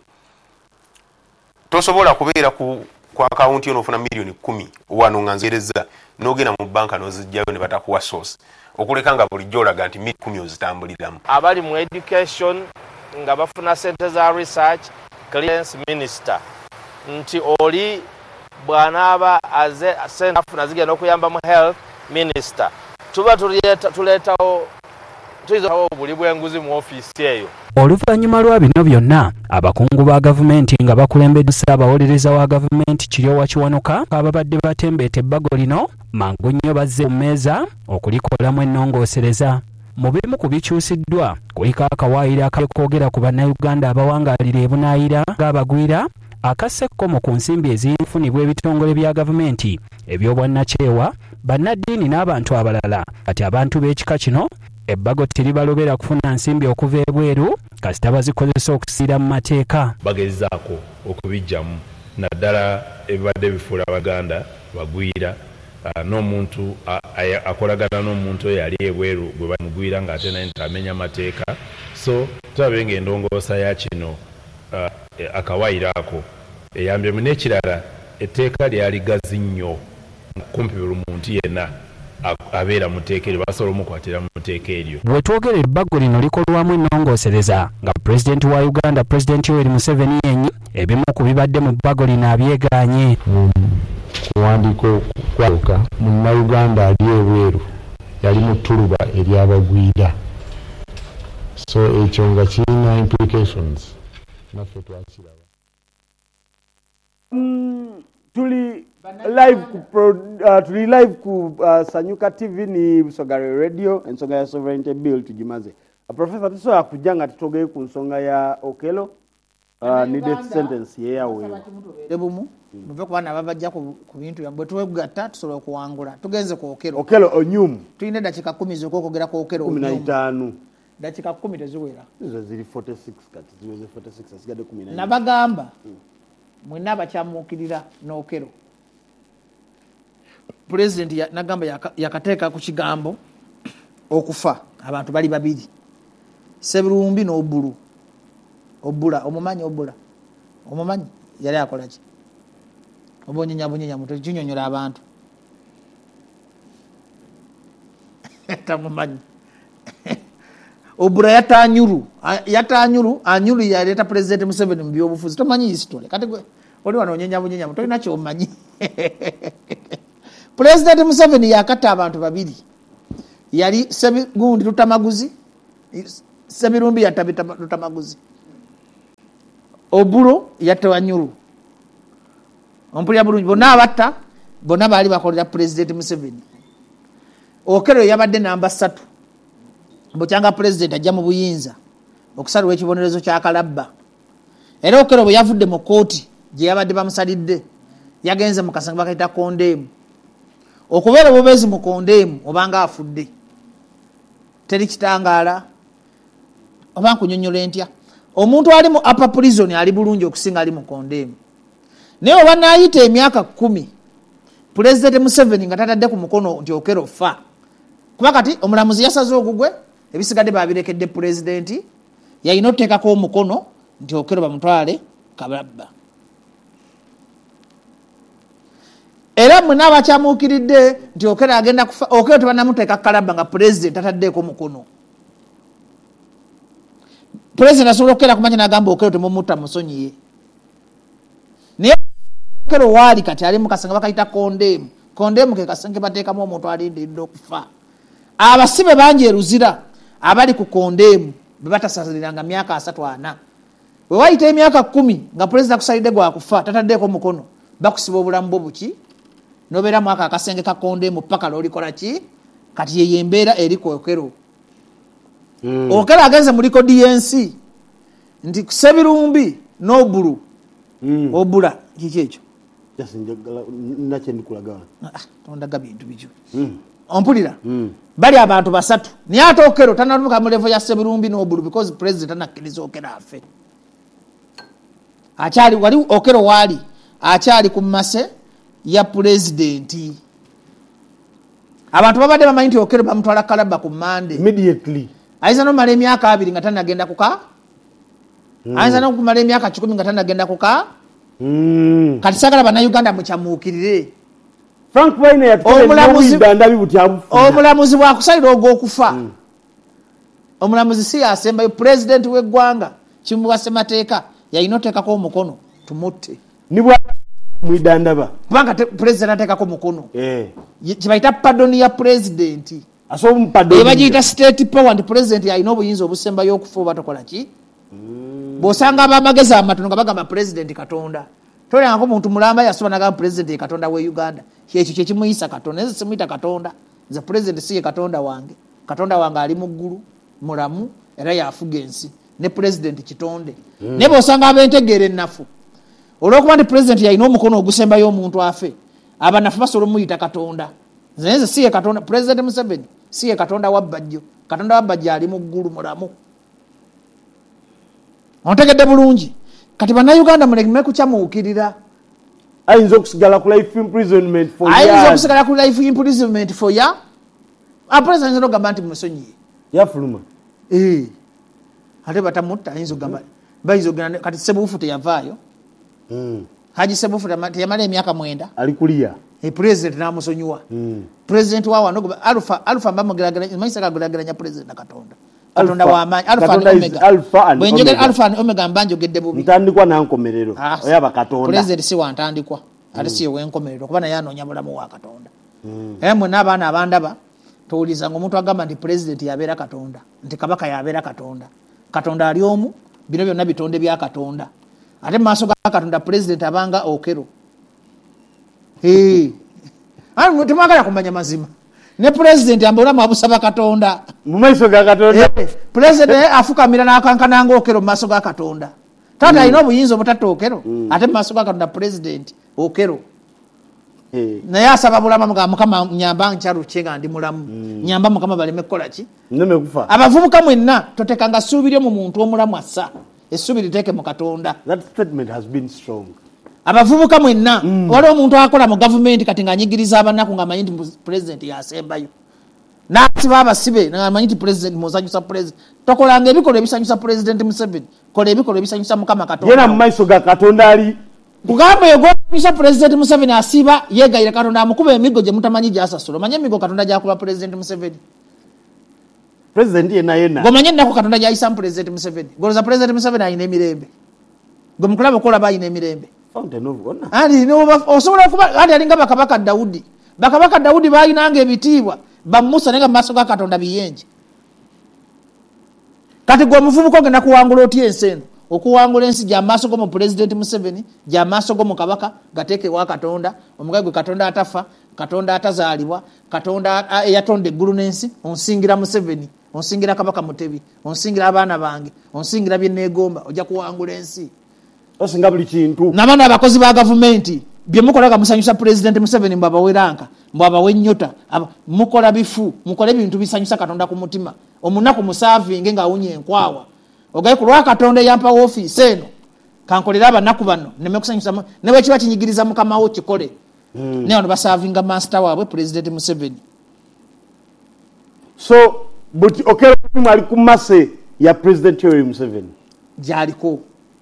Tosobola kubeera ku akawunti yo n'ofuna milioni 10 wano nga nzeereza n'ogenda mu banka n'ozijjayo ne batakuwa source okuleka nga bulijjo olaga nti 10 ozitambuliramu. Abali mu education nga bafuna sente za research clearance minister nti oli bw'anaaba sente afuna zigenda okuyamba mu health minister tuba tuleetawo tuyizawo buli bw'enguzi mu ofiisi eyo. Oluvannyuma lwa bino byonna abakungu ba gavumenti nga bakulembeddwa Ssaabawolereza wa gavumenti Kiryowa Kiwanuka ababadde batembeeta ebbago lino mangu nnyo bazze mu mmeeza okulikolamu ennongoosereza. Mu bimu ku bikyusiddwa kuliko akawaayiro akakoogera ku bannayuganda abawangaalira ebunaayira ng'abagwira akassekkomo ku nsimbi ezifunibwa ebitongole bya gavumenti eby'obwannakyewa bannaddiini n'abantu abalala kati abantu b'ekika kino ebbago teribalobera kufuna nsimbi okuva ebweru kasita bazikozesa okusiira mu mateeka. Bagezaako okubijjamu naddala ebibadde bifuula Abaganda bagwira n'omuntu akolagana n'omuntu oyo ali ebweru gwe bamugwira ng'ate naye ntamenya amateeka. So tulabe ng'endongoosa ya kino akawaayiro ako eyambyemu n'ekirala etteeka lyali gazi nnyo kumpi buli muntu yenna abeera mu tteeka eryo basobola omukwatira mu tteeka eryo. Bwe twogera ebbago lino likolwamu ennongoosereza nga pulezidenti wa Uganda Pulezidenti Yoweri Museveni yenyi ebimu ku bibadde mu bbago lino abyegaanye. Kuwandiika okwaluka munnayuganda ali ebweru yali mu ttuluba ery'abagwira so ekyo nga kirina implications naffe twakiraba. Tuli live ku Sanyuka TV ni Busoga Radio ensonga ya sovereignty bill tujimaze. Professor tusobola kujja nga tutogeye ku nsonga ya Okello ni death sentence yeyawe ebumu muve ku bana babajja ku bintu yabwe twegatta tusobola okuwangula tugenze ku Okello onyum tuyine dakika 10 zokogera ku Okello 15 dakika 10 teziwera izo ziri 46 kati ziweze 46 asigade 19 nabagamba mwena bakyamukirira n'Okello. President nagamba yakateeka ku kigambo okufa abantu bali babiri Sebirumbi n'Obbulu Obbula omumanyi Obbula omumanyi yali akola ki obunyinya muto kinyonyola abantu tamumanyi Obura yatanyuru anyuru yaleta President Museveni mu byobufuzi tomanyi history kati oli wano onyenya muto ina kyomanyi President Museveni yakata abantu babiri yali Sebigundi Lutamaguzi Sebirumbi yatabita Lutamaguzi Oburo yatawanyuru ompulya bulungi bonna abatta bonna baali bakolera President Museveni Okero yabadde namba 3 Mbukyanga President ajja mu buyinza okusalwa ekibonerezo kya Kalabba era Okero bwe yavudde mu kooti gye yabadde bamusalidde yagenze mu kasanga bakaita kondemu okubeera obubezi mu kondemu obanga afudde teri kitangaala oba nkunyonnyola entya omuntu ali mu upper prison ali bulungi okusinga ali mu kondemu naye oba naayita emyaka 10 President Museveni nga tatadde ku mukono nti Okero fa kuba kati omulamuzi yasaze ogugwe ebisigadde babirekedde President yayina oteekako omukono nti Okero bamutwale Kalabba era mwe n'abakyamuukiridde nti Okero agenda kufa Okero tebanamuteeka Kalabba nga President tataddeeko omukono President asobola okukeera kumanya n'agamba Okero temumutta musonyiye naye Okero waali kati ali mu kasenge bakayita kondemu ke kasenge bateekamu omuntu alindiridde okufa abasibe bangi eruzira abali ku kondemu bebatasaliranga myaka 3-4 bwe wayita emyaka 10 nga President akusalidde gwakufa tataddeeko mukono bakusiba obulamu bwo buki nobeera mwaka akasenge ka kondemu paka lolikola ki kati yeye embeera eri ku Okero Okero agenze mu liko DNC nti Sebirumbi n'Obulu Obula kiki ekyo nakye ndikulaga tondaga bintu bijjo ompulira bali abantu basatu niye ate Okero tanaluka mu level ya Sebirumbi n'Obulu because President anakkiriza Okero afe akyali wali Okero wali akyali ku mase ya President abantu babadde bamanyi nti Okero bamutwala Kalabba ku Monday immediately aiza no male emyaka 2 nga tanagenda kuka aiza no kumala emyaka 10 nga tanagenda kuka kati sagala bana Uganda mukyamuukirire Frank Waine yatubandabbi butyabu omulamuzi bwakusalira ogw'okufa omulamuzi si asembayo President w'eggwanga kimuwa semateeka yayina oteekako omukono tumutte nibwa mwidandaba kubanga President ateekako omukono kibayita pardon ya President bagiyita state power nti President yalina obuyinza obusembayo okufa oba tokola ki bw'osanga abamagezi amatono nga bagamba President Katonda tolyangako muntu mulamba yasoba nagamba President Katonda we Uganda kyekyo kyekimuyisa Katonda nze simuyita Katonda nze President siye Katonda wange ali mu ggulu mulamu era yafuga ensi ne President kitonde naye bw'osanga abentegeera ennafu olw'okuba nti President yalina omukono ogusembayo omuntu afe abanafu basobola omuyita Katonda nze siye Katonda President Museveni siye Katonda wabbajjo Katonda wabbajjo ali mu ggulu mulamu ontegedde bulungi kati bannayuganda muleme kukyamuukirira ayinza okusigala ku life imprisonment for ya President n'ogamba nti musonyiye yafuluma ate batamutta ayinza okugamba bayinza okugenda kati Sebufu teyavaayo Haji Sebufu teyamala emyaka 9 ali kuliya President n'amusonyiwa President wa wano Alpha mbamugeraganya mayisa kageraganya President na Katonda Katonda wa amaanyi Alpha and Omega mbanjogedde bubi ntandikwa nankomerero oyaba Katonda President si wantandikwa ate si wenkomerero kuba naye anoonya bulamu wa Katonda mwe n'abaana abandaba towuliza ng'omuntu agamba nti President yabeera Katonda nti Kabaka yabeera Katonda Katonda ali omu bino byonna bitonde bya Katonda ate mu maaso ga Katonda President abanga Okero temwagala kumanya mazima ne President ambulamu abusaba Katonda mu maiso ga Katonda President afukamira n'akankananga Okero mu maaso ga Katonda tata alina obuyinza obutatta Okero ate mu maaso ga Katonda President Okero naye asaba bulamu nga Mukama nyamba nkyaluke nga ndi mulamu nyamba Mukama baleme kukola ki nneme kufa abavubuka mwenna totekanga ssuubi mu muntu omulamu assa essuubi liteeke mu Katonda. That statement has been strong. Abavubuka mwenna waliwo omuntu akola mu gavumenti kati ng'anyigiriza abanaku ng'amanyi nti President yasembayo n'asiba abasibe n'amanyi nti president musanyusa president tokolanga ebikolwa ebisanyusa president Museveni kola ebikolwa ebisanyusa Mukama Katonda yena mu maiso ga Katonda ali kugamba yegwanyusa president Museveni asiba yegayira Katonda amukuba emigo gye mutamanyi gyasasula manye emigo Katonda gyakuba president Museveni president yena gomanye nako Katonda gyayisa president Museveni goloza president Museveni ayina emirembe gomukulaba kola bayina emirembe fountain of honor ali no osobola kuba ali alinga bakabaka Daudi bayinanga ebitiibwa bamusa nenga maso ga Katonda biyenje kati gwe muvubuko ngenda kuwangula otye enseno okuwangula ensi gya maso go mu president Museveni gya maso go mu kabaka gateke wa Katonda omugaye gwe Katonda atafa Katonda atazaalibwa Katonda yatonde eggulu n'ensi onsingira Museveni onsingira kabaka Mutebi onsingira abaana bange onsingira bye neegomba ojja kuwangula ensi osinga buli kintu n'abaana abakozi ba gavumenti bye mukolaga musanyusa president Museveni mbaba weranka mbaba wenyota mukola bifu mukole bintu bisanyusa Katonda ku mutima omunaku musavinge nga awunye enkwawa ogaye kulwa Katonda yampa office eno kankolera abanaku bano nemekusanyusa newe kiba kinyigiriza Mukama wo kikole ne ono basavinga master waabwe president Museveni so but okero mwali ku mase ya president Yoweri Museveni jaliko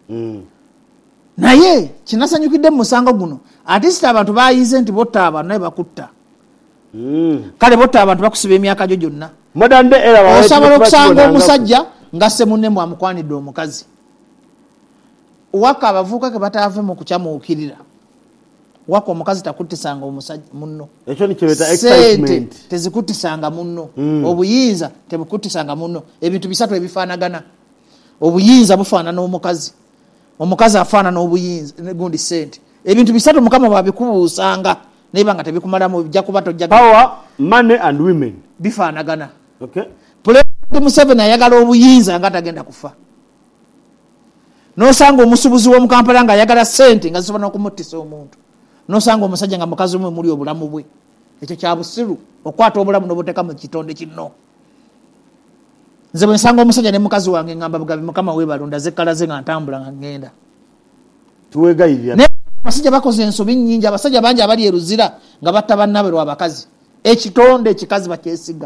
naye kinasanyukidde musango guno artist abantu bayize nti botta abantu naye bakutta kale botta abantu bakusiba emyaka gyo gyonna modern day era osobola okusanga omusajja nga semunne mwamukwanidde omukazi waka abavuuka ke bataave mu kukyamuukirira waka omukazi takuttisanga omusajja munno ekyo ni kyebeta excitement tezikuttisanga munno obuyinza tebukuttisanga munno ebintu bisatu ebifaanagana obuyinza bufaanana omukazi omukazi afaanana obuyinza gundi sente ebintu bisatu Mukama bwabikubuusanga naye banga tebikumalamu bijja kuba tojja power money and women bifaanagana okay president Museveni ayagala obuyinza nga tagenda kufa nosanga omusubuzi w'omukampala nga ayagala sente nga zisobola okumuttisa omuntu nosanga omusajja nga mukazi omwe muli obulamu bwe ekyo kya busiru okwata obulamu n'obuteeka mu kitonde kino nze bwe nsanga omusajja ne mukazi wange ngamba bugabi Mukama weebalonda zekkala ze nga ntambula nga ngenda tuwegayirira abasajja bakoze ensobi nnyingi abasajja bangi abali eruzira nga batta bannaabwe lw'abakazi ekitonde ekikazi bakyesiga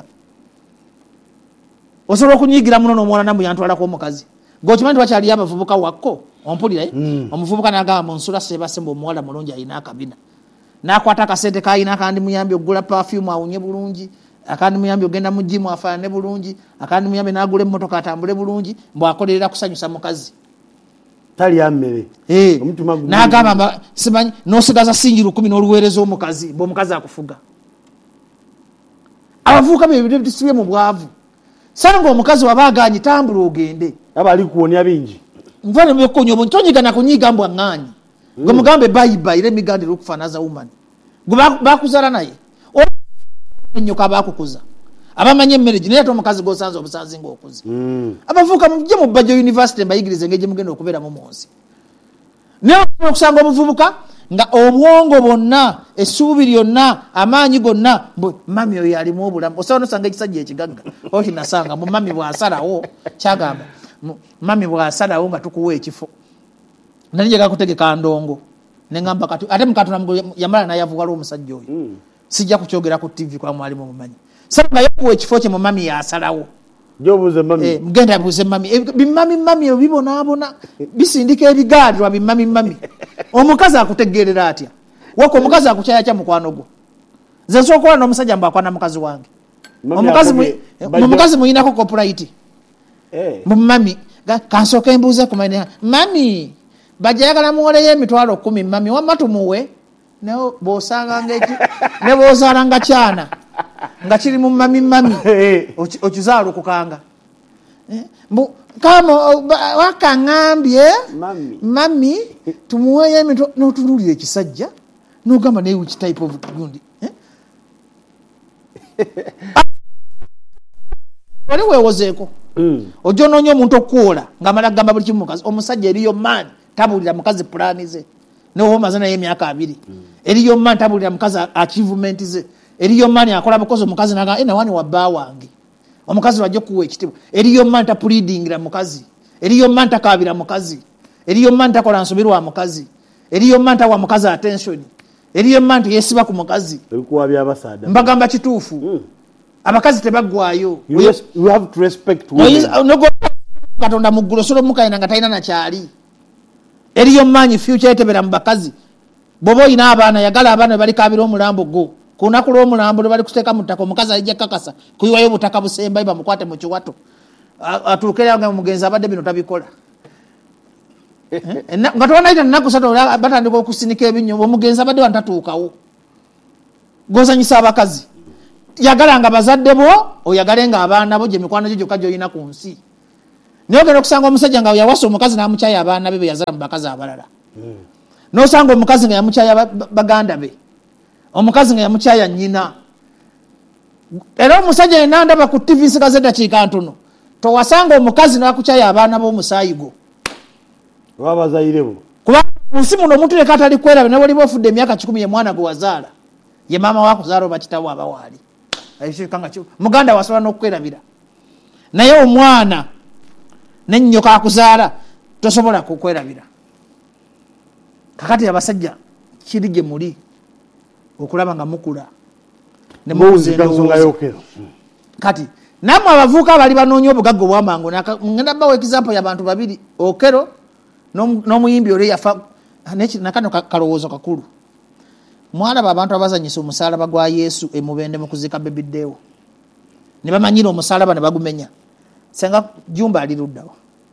osobola okunyigira muno n'omuwala namu yantwalako omukazi gwokimanyi twakyali abavubuka wakko ompulira omuvubuka n'agamba nsula seebasemba omuwala mulungi alina akabina n'akwata akasente kayina akandi muyambye okugula perfume awunye bulungi akandi muyambye ogenda mu jimu afaanane bulungi akandi muyambye n'agula emmotoka atambule bulungi mbwakolerera kusanyusa mukazi tali amere omutima n'agamba simanyi n'osigaza singi 10 n'oluweereza omukazi bw'omukazi akufuga abavubuka bye bisibye mu bwavu sanga omukazi wabaganye tambula ogende abali kuwonya bingi mvane mwekonyo bo ntonyigana kunyiga mbwa ngani gwe mugambe bayiba ile migande lokufanaza woman gwe bakuzala naye nyoka bakukuza abamanye marriage naye omukazi gosanza obusanzi ngokuza abavuka muje mu Bajo University bayigirize ngeje mugenda okubera mu monsi ne okusanga omuvubuka nga obwongo bonna essuubi lyonna amaanyi gonna mami oyo yali mu obulamu osobola nosanga ekisajja ekigagga oki nasanga mu mami bw'asalawo kyagamba mami bw'asalawo nga tukuwa ekifo nali njagala kutegeka ndongo ne ngamba kati ate mukatuna yamala nayavuwala omusajja oyo sijja kukyogera ku TV kwa mwalimu mumanyi sanga yakuwa ekifo kye mu mami yasalawo jobuze mami mgenda buze mami bimami obibonaabona bisindika ebigaali lwa bimami omukazi akutegeerera atya wako omukazi akukyaya kya mukwano gwo nze nsokola n'omusajja mbakwana mukazi wange omukazi muyinako copyright mumami kansooka embuuze kumanya mami bajayagala muwoleyo emitwalo 10 mami wamma tumuwe naye bw'osanga ngeki ne bw'ozaala nga kyana nga kiri mu mami okizaala okukanga kama wakangambye mami tumuweyo emitwalo n'otunuulira ekisajja n'ogamba naye which type of gundi wali weewozeeko ojja onoonya omuntu okuwola ng'amala gamba buli kimu mukazi omusajja eriyo maani tabulira mukazi pulaani ze newoba omaze naye emyaka 2 eriyo maani tabulira mukazi achievement ze eriyo maani akola bukozi omukazi naga nawani wabba wange omukazi wajja okuwa ekitiibwa eriyo maani tapulidingira mukazi eriyo maani takaabira mukazi eriyo maani takola nsubirwa mukazi eriyo maani tawa mukazi attention eriyo maani yesiba ku mukazi ebikuwa by'abasaada mbagamba kituufu abakazi tebaggwayo you have to respect katonda muggulu solo mukaina nga talina nakyali eriyo manyi future etebera mu bakazi bobo ina abaana yagala abaana bali kabira omulambo go kunaku lw'omulambo bali kuteeka mu ttaka omukazi alijja kakasa kuyiwayo obutaka busembayo bamukwate mu kiwato atuukera nga mugenzi abadde bino tabikola nga tobanaita nnaku satu batandika okusinika ebinyo omugenzi abadde wantatuukawo gozanyisa abakazi yagala nga bazadde bo oyagale nga abaana bo gye mikwano gyo gyokka gyolina ku nsi naye ogenda okusanga omusajja nga yawasa omukazi n'amukyaya abaana be yazala mu bakazi abalala n'osanga omukazi nga yamukyaya baganda be omukazi nga yamukyaya nnyina era omusajja yena ndaba ku tv nsikaze eddakiika ntono towasanga omukazi n'akukyaya abaana b'omusaayi gwo babazayirebo kuba munsi muno omuntu leka atali kwerabe ne waliba ofudde emyaka 10 ye mwana gwe wazaala ye maama wakuzaala oba kitawo abawaali muganda wasobola n'okwerabira naye omwana n'ennyoka akuzaala tosobola kukwerabira kakati abasajja kiri gye muli okulaba nga mukula ne muzikazongayokero kati namwe abavuuka abali banoonya obugagga obwamangu ngenda bawa example y'abantu babiri okero n'omuyimbi oli yafa nakano kalowoozo kakulu mwalaba abantu abazanyisa omusalaba gwa Yesu emubende mu kuzika bebiddeewo ne bamanyira omusalaba ne bagumenya senga jumba aliruddawo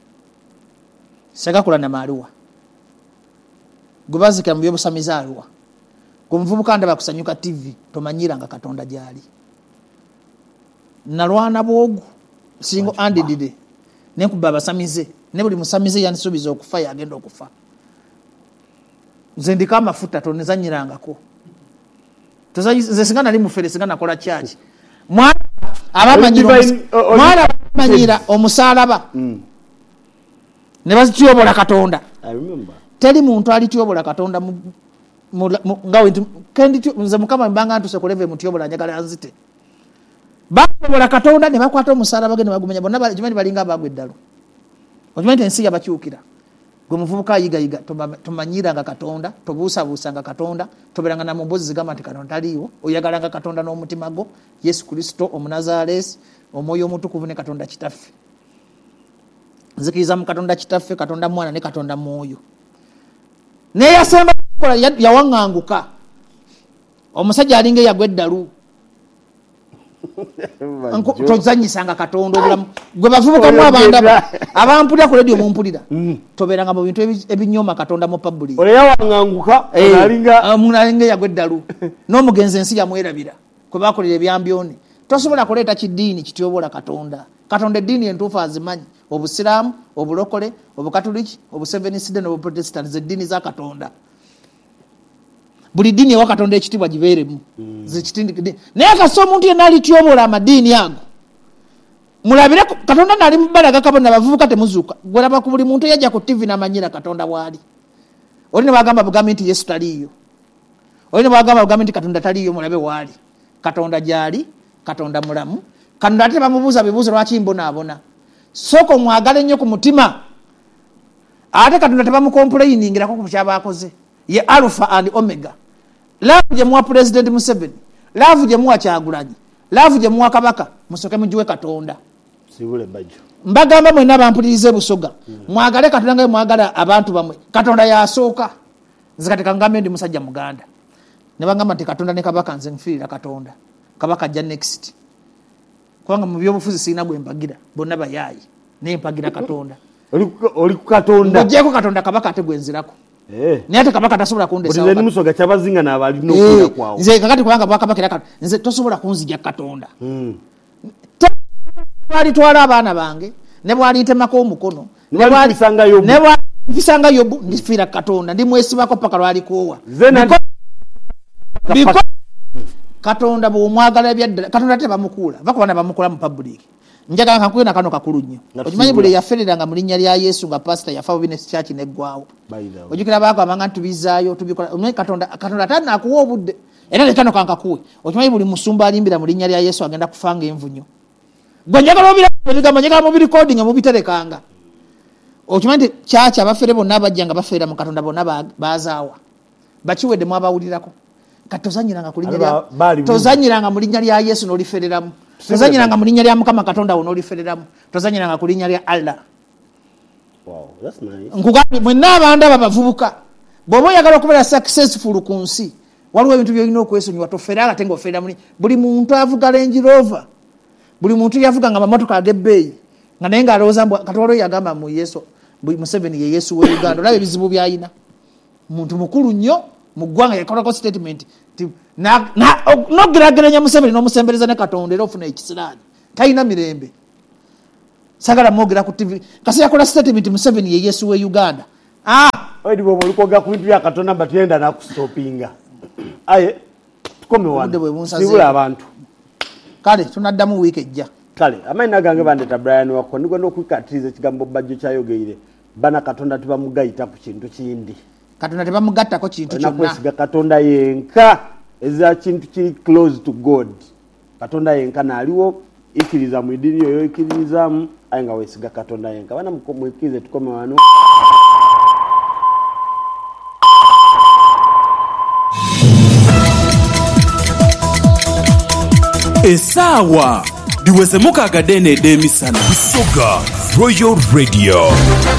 senga kulana maaliwa gubazika mu byobusamiza aliwa gumuvubuka ndaba kusanyuka TV tomanyira nga Katonda gyali nalwana bwogu singo andidide nekuba abasamize ne buli musamize yanisubiza okufa yagenda okufa nze ndika amafuta tonezanyirangako nze singa nali mufere singa nakola kyaki mwana abamanyira omusalaba ne bazityobola Katonda teri muntu alityobola Katonda ngawe nze mukama mbanga ntuse kuleve mutyobola njagala nzite bakobola Katonda ne bakwata omusalaba ge ne bagumenya bonna jimanyi balinga abagwe eddalo okimanyi ensi yabakyukira gwe muvubuka yigayiga tomanyiranga Katonda tobuusabuusanga Katonda toberanga na mumbozi zigamba nti Katonda taliiwo oyagalanga Katonda n'omutima gwo Yesu Kristo omunazaalesi omwoyo omutukuvu ne Katonda kitaffe nzikiriza mu Katonda kitaffe Katonda mwana ne Katonda mwoyo naye yasemba kukola yawaŋŋanguka omusajja alinga eyagwa eddalu tozanyisanga Katonda obulamu gwe bavubukamu abampulira ku radio mumpulira toberanga mu bintu ebinyoma Katonda mu public oleyawaŋŋanguka alinga eyagwa eddalu n'omugenzi ensi yamwerabira kwe bakolera ebyambyone tosobola kuleeta kiddiini kityobola Katonda eddiini entuufu azimanyi obusiraamu obulokole obukatoliki obuseveniside n'obuprotestant eddiini za Katonda buli ddiini ewa Katonda ekitibwa gibeeremu naye kasita omuntu yenna alityobola amadiini ago mulabire Katonda nali mubalaga kabona bavubuka temuzuuka gweraba ku buli muntu yajja ku TV n'amanyira Katonda bwali oli ne bagamba bugambi nti Yesu taliiyo oli ne bagamba bugambi nti Katonda taliiyo mulabe waali Katonda gyali Katonda mulamu Katonda ate bamubuuza bibuuzo lwaki mbonaabona soko mwagale nnyo ku mutima ate Katonda tebamukomplainingerako ku kyabakoze ye Alpha and Omega laavu gye muwa President Museveni laavu gye muwa Kyagulanyi laavu gye muwa Kabaka musoke mugiwe Katonda sibule bajjo mbagamba mwenna bampulirize Busoga mwagale Katonda nga mwagala abantu bamwe Katonda yasooka nze kati kangambe ndi musajja muganda ne bagamba nti Katonda ne Kabaka nze nfiirira Katonda Kabaka ajja next kubanga mu byobufuzi sirina gwe mpagira bonna bayaayi naye mpagira Katonda oli ku Katonda ogyeko Katonda Kabaka ate gwenzirako naye ate Kabaka tasobola kundesa nze Musoga kyabazinga n'abalina okula kwawo nze kakati kubanga bwakabaka era nze tosobola kunzija Katonda bwalitwala abaana bange ne bwalintemako omukono ne bwalifisanga Yobu ndifiira Katonda ndi mwesibako paka lwalikoowa Katonda bw'omwagala ebyaddala Katonda tebamukuula bakubana bamukula mu public njagala nkakuwe na kano kakulu nnyo okimanyi buli yafereranga mu linnya lya Yesu nga pastor yafa Witness Church neggwawo ojukira baako amanga ntubizaayo tubikola omanyi Katonda atanakuwa obudde era ne kano kankakuwe okimanyi buli musumba alimbira mu linnya lya Yesu agenda kufanga envunyo gwe njagala obiragamba njagala mu recording mubiterekanga okimanyi nti church abafere bonna abajjanga bafeera mu Katonda bonna bazaawa bakiweddemu abawulirako katozanyiranga kulinnya tozanyiranga mu linnya lya Yesu n'olifereramu tozanyiranga mu linnya lya Mukama Katonda onolifereramu tozanyiranga ku linnya lya Allah. Wow, that's nice. Nkugambye mwenna abanda babavubuka bw'oba oyagala okubeera successful ku nsi waliwo ebintu byolina okwesonyiwa tofera ate ng'oferera muli buli muntu avuga Range Rover buli muntu yavuga nga amamotoka ag'ebbeeyi nga naye ng'alowooza Katwalo yagamba mu Yesu Museveni ye Yesu we Uganda olaba ebizibu by'ayina muntu mukulu nnyo mu ggwanga yakolako statement nogerageranya Museveni n'omusembereza ne Katonda era ofuna ekisiraani talina mirembe sagala mwogera ku TV kasi yakola statement Museveni ye Yesu we Uganda Oidi bwo mulikoga ku bintu bya Katonda batenda na kustopinga aye tukome wano sibula abantu kale tunaddamu week ejja kale amaina gange bandeta Brian wako nigwenda okukatiriza ekigambo bajjo kyayogeire bana Katonda tibamugayita ku kintu kindi Katonda tebamugattako kintu kyonna nakwesiga Katonda yenka eza kintu kiri close to God Katonda yenka naliwo ikiriza mu idini yoyo ikirizamu ayenga wesiga Katonda yenka bana mwikize tukome wano Esawa diweze mukaga dene demisana Busoga Royal Radio.